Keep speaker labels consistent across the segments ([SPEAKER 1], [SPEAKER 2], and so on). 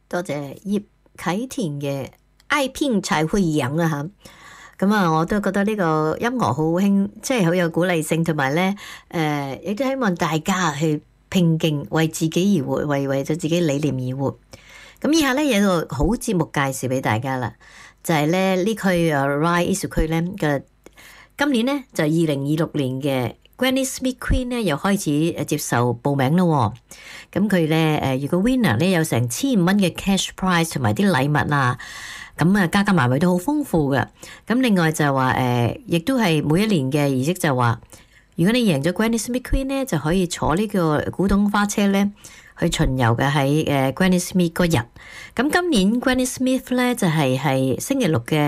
[SPEAKER 1] 多謝葉啟田嘅愛拼才會贏啊嚇。咁啊，我都覺得呢個音樂好興，即係好有鼓勵性，同埋咧亦都希望大家去拼勁，為自己而活，為咗自己理念而活。咁以下咧有一個好節目介紹俾大家啦，就係咧呢區Ryde 藝術區咧嘅今年咧就2026年嘅 Granny Smith Queen 咧又開始接受報名咯。咁佢咧如果 winner 咧有成1500蚊嘅 cash prize 同埋啲禮物啊。咁啊，加埋都好豐富嘅。咁另外就話亦都係每一年嘅儀式就話，如果你贏咗 Granny Smith Queen 咧，就可以坐呢個古董花車咧去巡遊嘅喺Granny Smith 嗰日。咁今年 Granny Smith 咧就係星期六嘅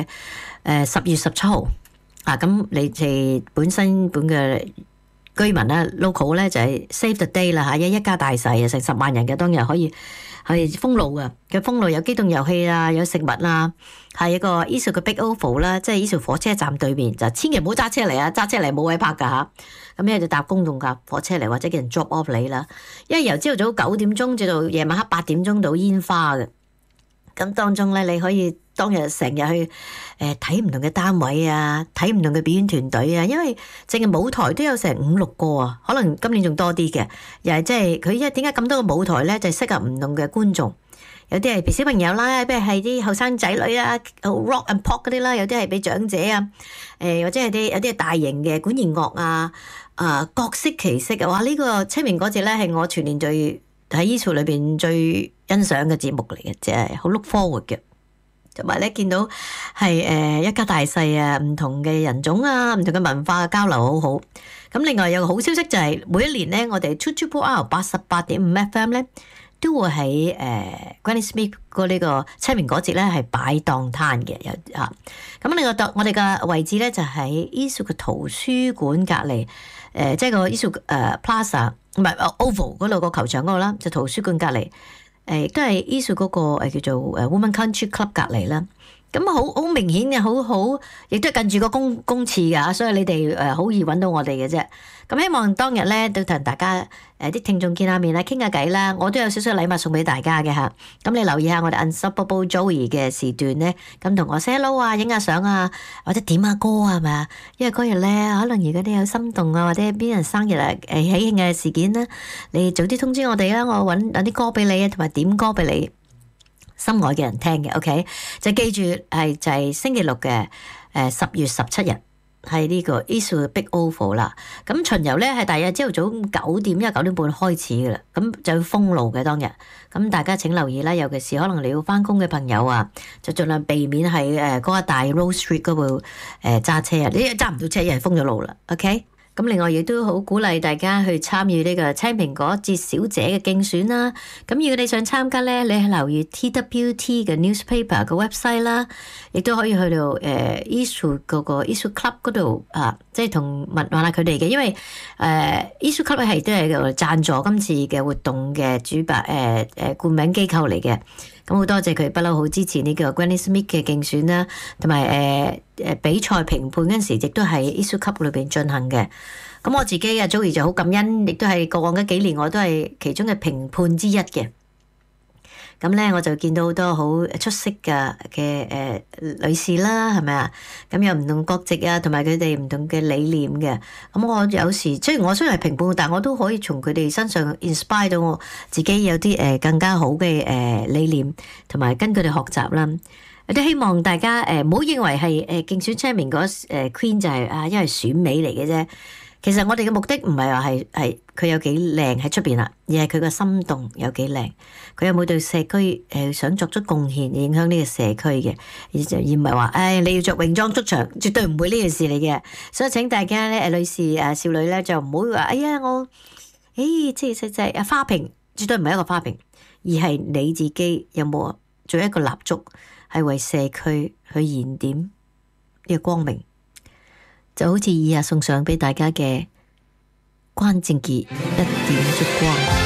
[SPEAKER 1] 10月17號啊。咁你哋本嘅居民啦 local 咧就係 save the day 啦嚇，一家大細啊，成10萬人嘅當日可以。係封路嘅，佢封路有機動遊戲啦，有食物啦，係一個 Eastwood 嘅 Big Oval 啦，即係 Eastwood 火車站對面，就千祈唔好揸車嚟啊！揸車嚟冇位泊㗎嚇，咁咧就搭公共架火車嚟，或者叫人 drop off 你啦。因為由朝早9點鐘至到夜晚黑8點鐘到煙花嘅，咁當中咧你可以當日成日去睇唔同嘅單位啊，睇唔同嘅表演團隊啊，因為淨係舞台都有成5-6個啊，可能今年仲多啲嘅。又係即係佢因為點解咁多個舞台咧，就係適合唔同嘅觀眾。有啲係俾小朋友啦，譬如係啲後生仔女啊 ，rock and pop 嗰啲啦，有啲係俾長者啊，或者係有啲係大型嘅管弦樂啊，各色其色嘅。哇！呢個清明嗰節咧係我全年最喺 Eastwood 裏邊最欣賞嘅節目嚟嘅，即係好 look forward 嘅。同埋咧，見到係一家大細啊，唔同嘅人種啊，唔同嘅文化嘅交流好好。咁另外有個好消息就係每一年咧，我哋 2RR 88.5 FM 咧都會喺Granny Smith 呢個清明嗰節咧係擺檔攤嘅嚇。咁另外我哋嘅位置咧就喺 Eastwood 嘅圖書館隔離，即係個 Eastwood Plaza 唔係 Oval 嗰度個球場嗰度啦，就圖書館隔離。都係 Eastwood 嗰個叫做Women Country Club 隔離啦，咁好明顯嘅，好亦都係近住個公廁㗎，所以你哋好易揾到我哋嘅啫。咁希望當日咧都同大家啲聽眾見下面啦，傾下偈啦。我都有少少禮物送俾大家嘅嚇。咁你留意下我哋 Unstoppable Joey 嘅時段咧，咁同我 say hello 啊，影下相啊，或者點下歌啊，係咪啊？因為嗰日咧，可能如果你有心動啊，或者邊人生日啊，喜慶嘅事件咧，你早啲通知我哋啦，我揾啲歌俾你啊，同埋點歌俾你心愛嘅人聽嘅。OK， 就記住就係星期六嘅10月17日。係呢個 Eastwood Big Oval 啦，咁巡遊咧係大約朝頭早9點，因為9點半開始噶啦，咁就要封路嘅當日，咁大家請留意啦，尤其是可能你要翻工嘅朋友啊，就盡量避免喺嗰一帶 Rose Street 嗰度揸車啊，你揸唔到車，因為封咗路啦 ，OK。咁另外亦都好鼓勵大家去參與呢個青蘋果節小姐嘅競選啦。咁如果你想參加咧，你係留意 TWT 嘅 newspaper 嘅 website 啦，亦都可以去到Eastwood 嗰個 Eastwood Club 嗰度啊，即係同問下佢哋嘅，因為Eastwood Club 係都係贊助今次嘅活動嘅主辦冠名機構嚟嘅。咁好多謝佢不嬲好支持呢個 Granny Smith 嘅競選啦，同埋比賽評判嗰陣時，亦都喺 Eastwood Club 裏邊進行嘅。咁我自己Joey就好感恩，亦都係過往嗰幾年我都係其中嘅評判之一嘅。咁咧我就見到好多好出色嘅女士啦，係咪啊？咁有唔同國籍啊，同埋佢哋唔同嘅理念嘅。咁我有時雖然我雖然係評判，但我都可以從佢哋身上 inspire 到我自己有啲更加好嘅理念，同埋跟佢哋學習啦。我都希望大家唔好認為係競選青明嗰Queen 就係因為選美嚟嘅啫。其實我哋嘅目的唔係話係佢有幾靚喺出邊啦，而係佢個心動有幾靚，佢有冇對社區想作出貢獻，影響呢個社區嘅，而唔係話你要着泳裝出場，絕對唔會呢件事嚟嘅。所以請大家咧女士少女咧就唔好話即係花瓶，絕對唔係一個花瓶，而係你自己有冇做一個蠟燭，係為社區去燃點呢個光明。就好似以下送上俾大家嘅關正傑一點燭光。